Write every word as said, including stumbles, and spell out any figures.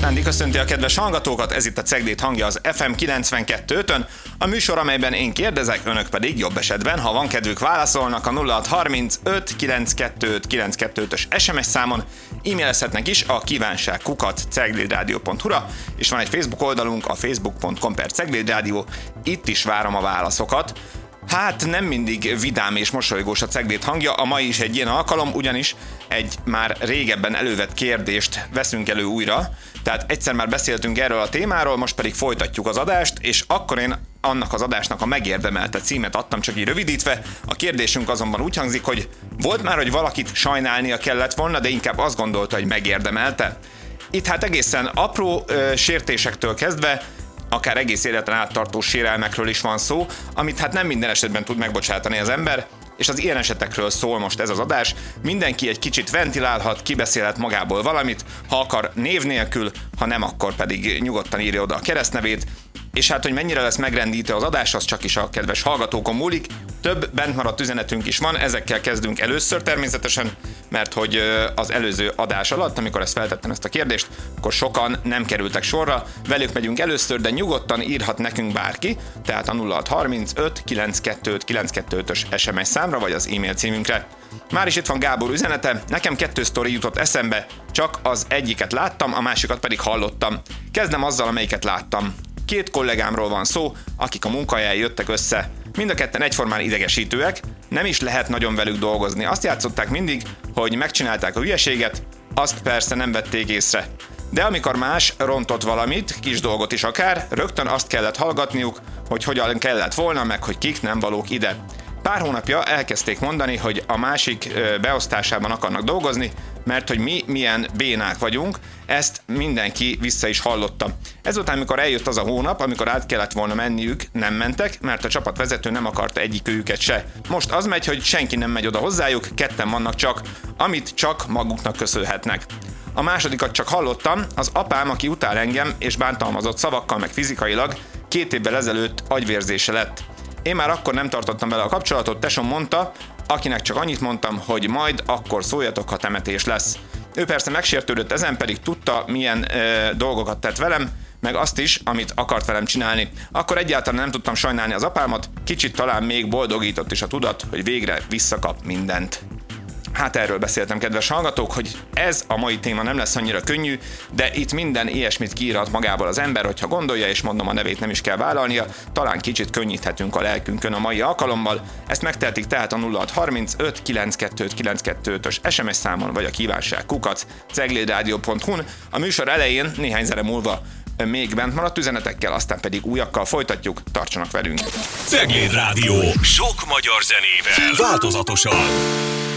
Sándi köszönti a kedves hallgatókat, ez itt a Cegléd hangja az ef em kilencvenkettő ötön, a műsor, amelyben én kérdezek, önök pedig jobb esetben, ha van kedvük, válaszolnak a nulla hat harmincöt kilencvenkettő kilencvenkettő ötös es em es számon, e-mailezhetnek is a kívánság kukac ceglédradio pont hu-ra, és van egy Facebook oldalunk, a facebook pont com per ceglédradio, itt is várom a válaszokat. Hát nem mindig vidám és mosolygós a Cegléd hangja, a mai is egy ilyen alkalom, ugyanis egy már régebben elővett kérdést veszünk elő újra, tehát egyszer már beszéltünk erről a témáról, most pedig folytatjuk az adást, és akkor én annak az adásnak a megérdemelte címet adtam, csak így rövidítve. A kérdésünk azonban úgy hangzik, hogy volt már, hogy valakit sajnálnia kellett volna, de inkább azt gondolta, hogy megérdemelte. Itt hát egészen apró ö, sértésektől kezdve, akár egész életen áttartó sérelmekről is van szó, amit hát nem minden esetben tud megbocsátani az ember, és az ilyen esetekről szól most ez az adás. Mindenki egy kicsit ventilálhat, kibeszélhet magából valamit, ha akar név nélkül, ha nem, akkor pedig nyugodtan írja oda a keresztnevét, és hát, hogy mennyire lesz megrendítő az adás, az csak is a kedves hallgatókon múlik. Több bent maradt üzenetünk is van, ezekkel kezdünk először természetesen, mert hogy az előző adás alatt, amikor ezt feltettem ezt a kérdést, akkor sokan nem kerültek sorra, velük megyünk először, de nyugodtan írhat nekünk bárki, tehát a nulla hat harmincöt kilencvenkettő kilencvenkettő ötös es em es számra, vagy az e-mail címünkre. Már is itt van Gábor üzenete, nekem kettő sztori jutott eszembe, csak az egyiket láttam, a másikat pedig hallottam. Kezdem azzal, amelyiket láttam. Két kollégámról van szó, akik a munkahelyén jöttek össze. Mind a ketten egyformán idegesítőek, nem is lehet nagyon velük dolgozni. Azt játszották mindig, hogy megcsinálták a hülyeséget, azt persze nem vették észre. De amikor más rontott valamit, kis dolgot is akár, rögtön azt kellett hallgatniuk, hogy hogyan kellett volna, meg hogy kik nem valók ide. Pár hónapja elkezdték mondani, hogy a másik beosztásában akarnak dolgozni, mert hogy mi milyen bénák vagyunk, ezt mindenki vissza is hallotta. Ezután, amikor eljött az a hónap, amikor át kellett volna menniük, nem mentek, mert a csapatvezető nem akarta egyikőjüket se. Most az megy, hogy senki nem megy oda hozzájuk, ketten vannak csak, amit csak maguknak köszönhetnek. A másodikat csak hallottam, az apám, aki utál engem és bántalmazott szavakkal meg fizikailag, két évvel ezelőtt agyvérzése lett. Én már akkor nem tartottam vele a kapcsolatot, tesom mondta, akinek csak annyit mondtam, hogy majd akkor szóljatok, ha temetés lesz. Ő persze megsértődött, ezen pedig tudta, milyen ö, dolgokat tett velem, meg azt is, amit akart velem csinálni. Akkor egyáltalán nem tudtam sajnálni az apámat, kicsit talán még boldogított is a tudat, hogy végre visszakap mindent. Hát erről beszéltem, kedves hallgatók, hogy ez a mai téma nem lesz annyira könnyű, de itt minden ilyesmit kiírhat magából az ember, hogyha gondolja, és mondom, a nevét nem is kell vállalnia, talán kicsit könnyíthetünk a lelkünkön a mai alkalommal. Ezt megtehetik tehát a nulla hat harmincöt kilencvenkettő kilencvenkettő ötös es em es számon, vagy a kívánság kukac ceglédradio pont hu-n. A műsor elején néhány zene múlva még bent maradt üzenetekkel, aztán pedig újakkal folytatjuk, tartsanak velünk. Cegléd Rádió, sok magyar zenével, változatosan.